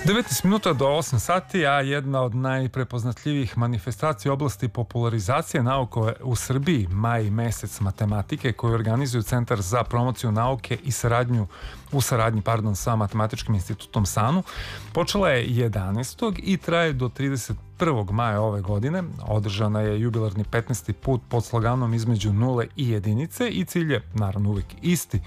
19 minuta do 8 sati, a jedna od najprepoznatljivih manifestacija u oblasti popularizacije nauke u Srbiji, maj mesec matematike, koju organizuju Centar za promociju nauke i saradnji sa Matematičkim institutom SANU, počela je 11. i traje do 31. maja ove godine. Održana je jubilarni 15. put pod sloganom između nule i jedinice i cilj je naravno uvijek isti,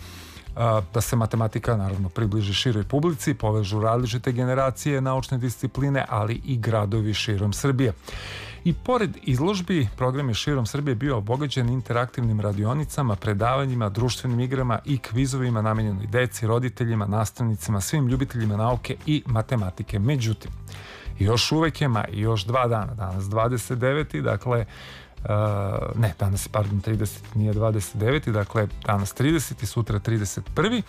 da se matematika naravno približi široj publici, povežu različite generacije naučne discipline, ali i gradovi širom Srbije. I pored izložbi, program je širom Srbije bio obogaćen interaktivnim radionicama, predavanjima, društvenim igrama i kvizovima namenjenoj deci, roditeljima, nastavnicima, svim ljubiteljima nauke i matematike. Međutim, još uvek je maj, još 2 dana, danas 29. dakle, danas je 30, nije 29, dakle danas 30 i sutra 31.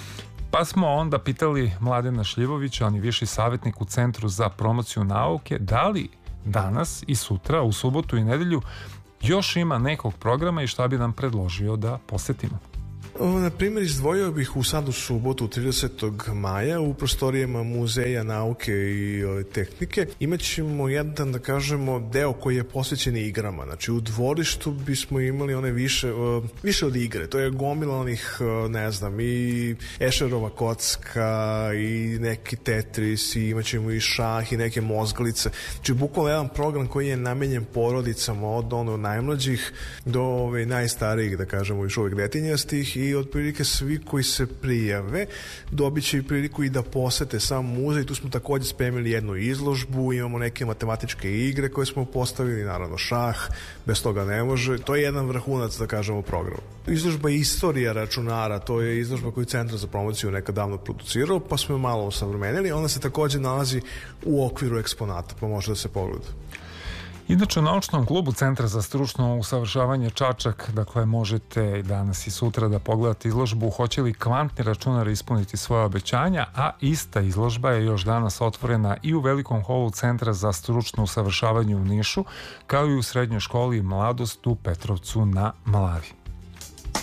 Pa smo onda pitali Mladena Šljivovića, on je viši savjetnik u Centru za promociju nauke, da li danas i sutra, u subotu i nedelju, još ima nekog programa i šta bi nam predložio da posetimo. Na primjer, izdvojio bih u subotu 30. maja u prostorijama Muzeja nauke i tehnike. Imaćemo jedan, da kažemo, deo koji je posvećen igrama. Znači, u dvorištu bismo imali one više od igre. To je gomila onih, ne znam, i Ešerova kocka i neki Tetris i imaćemo i šah i neke mozgalice. Znači, bukvalno jedan program koji je namenjen porodicama od najmlađih do najstarijih, da kažemo, još uvek detinjastih, i otprilike svi koji se prijave dobit će i priliku i da posete sam muzej. Tu smo također spremili jednu izložbu, imamo neke matematičke igre koje smo postavili, naravno šah, bez toga ne može. To je jedan vrhunac, da kažemo, programa. Izložba Istorija računara, to je izložba koju Centar za promociju nekad davno producirao, pa smo je malo osavremenili. Ona se također nalazi u okviru eksponata, pa može da se pogleda. Inače, u naučnom klubu Centra za stručno usavršavanje Čačak, dakle, možete danas i sutra da pogledate izložbu Hoće li kvantni računar ispuniti svoje obećanja, a ista izložba je još danas otvorena i u velikom holu Centra za stručno usavršavanje u Nišu, kao i u srednjoj školi Mladost u Petrovcu na Mlavi.